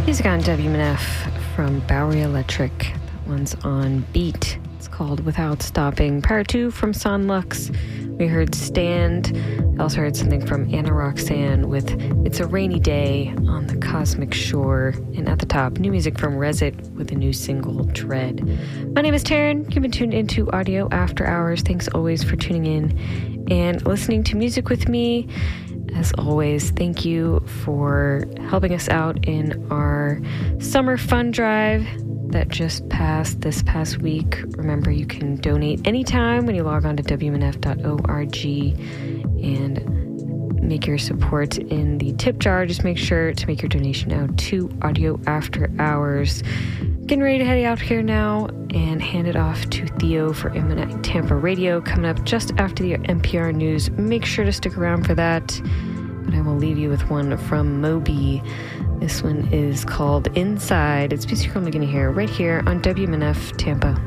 Music on WMNF from Bowery Electric. That one's on Beat. It's called Without Stopping. Prior to from Son Lux, we heard Stand. I also heard something from Anna Roxanne with It's a Rainy Day on the Cosmic Shore. And at the top, new music from Resit with a new single, Dread. My name is Taryn. You've been tuned into Audio After Hours. Thanks always for tuning in and listening to music with me. As always, thank you for helping us out in our summer fund drive that just passed this past week. Remember, you can donate anytime when you log on to WMNF.org and make your support in the tip jar. Just make sure to make your donation out to Audio After Hours. Getting ready to head out here now and hand it off to Theo for Imminent Tampa Radio coming up just after the NPR news. Make sure to stick around for that. But I will leave you with one from Moby. This one is called Inside. It's music you're only going to hear right here on WMNF Tampa.